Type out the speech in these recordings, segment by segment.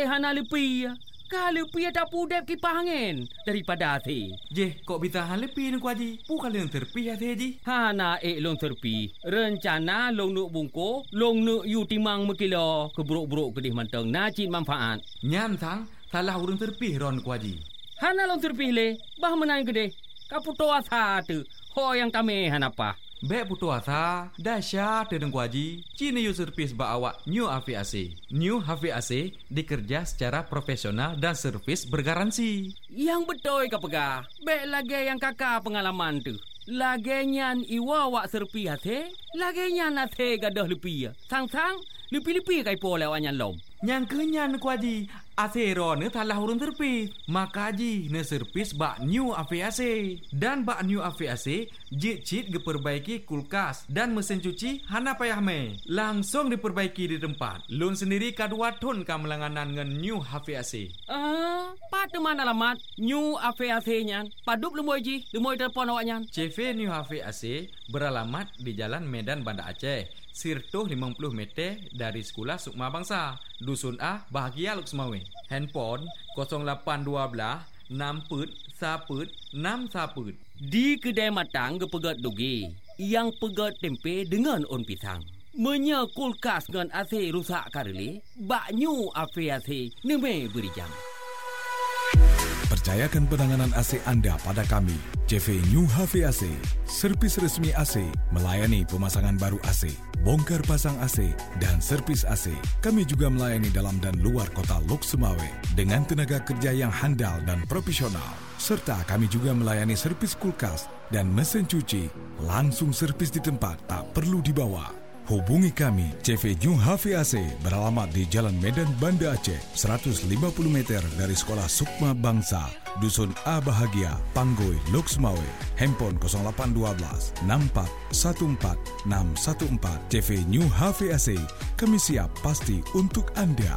Hana lepi ya. Kalau lepi tak pudep kipas angin daripada hati. Je, kok bisa hal lepi ni ku Haji? Bukan yang terpi hati Haji. Hana long terpi. Rencana long nuk bungko, long nuk yu timang mekilo keburuk-buruk kedih manteng nacit manfaat. Nyan tang, salah urang terpi ron ku Haji. Hana long terpi le, bah menang kedih. Kaputo asa tu, ho yang tame hanapa. Bek putu asa, dahsyat dengan ku Haji. Cina yu servis ba awak New HVAC. New HVAC dikerja secara profesional dan servis bergaransi. Yang betul ka pegah. Bek lagi yang kakak pengalaman tu. Lagi nyan iwa wak serpi hati, lagi nyan hati gadah lepi ya. Sang-sang, lepi-lepi kai po lewat nyan lom. Yang kenyan ku Haji, asero ne talah urun terpi. Maka Haji ne servis bak New HVAC. Dan bak New HVAC, jit-jit diperbaiki kulkas dan mesin cuci hana payah me. Langsung diperbaiki di tempat. Lun sendiri kadua ton kamelanganan dengan New HVAC. Pada mana alamat New HVAC nyan? Padup lemoi Ji, lemoi telefon awak nyan. CV New HVAC beralamat di Jalan Medan Banda Aceh. Sirtuh 50 meter dari Sekolah Sukma Bangsa. Dusun A, Bahagia Luk Semawe. Handphone 0812 6 saput 6 saput. Di kedai matang kepegat dugi. Yang pegat tempe dengan on pisang. Menya kulkas dengan AC rusak kareli. Bak New HVAC neme beri jam. Percayakan penanganan AC anda pada kami. CV New HVAC, servis resmi AC, melayani pemasangan baru AC, bongkar pasang AC, dan servis AC. Kami juga melayani dalam dan luar kota Lok Semawe dengan tenaga kerja yang handal dan profesional. Serta kami juga melayani servis kulkas dan mesin cuci. Langsung servis di tempat, tak perlu dibawa. Hubungi kami, CV New HVAC beralamat di Jalan Medan Banda Aceh, 150 meter dari Sekolah Sukma Bangsa, Dusun A Bahagia, Panggoi, Lok Semawe. Handphone 0812 64 14 614. CV New HVAC, kami siap pasti untuk anda.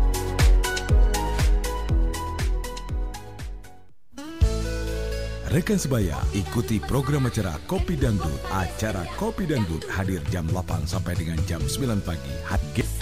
Rekan sebaya, ikuti program acara Kopi Dangdut. Acara Kopi Dangdut hadir jam 8 sampai dengan jam 9 pagi.